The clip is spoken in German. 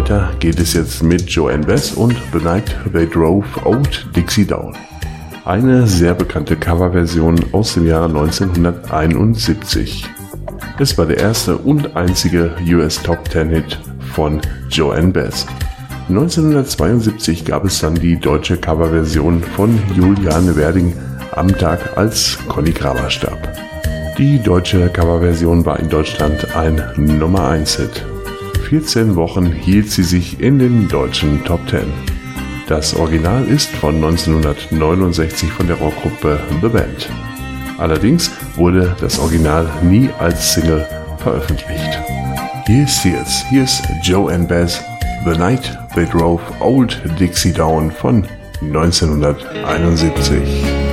Weiter geht es jetzt mit Joan Baez und The Night They Drove Old Dixie Down. Eine sehr bekannte Coverversion aus dem Jahre 1971. Es war der erste und einzige US Top 10 Hit von Joan Baez. 1972 gab es dann die deutsche Coverversion von Juliane Werding am Tag, als Conny Kramer starb. Die deutsche Coverversion war in Deutschland ein Nummer 1 Hit. 14 Wochen hielt sie sich in den deutschen Top 10. Das Original ist von 1969 von der Rockgruppe The Band. Allerdings wurde das Original nie als Single veröffentlicht. Hier ist sie jetzt. Hier ist Joan Baez, The Night They Drove Old Dixie Down von 1971.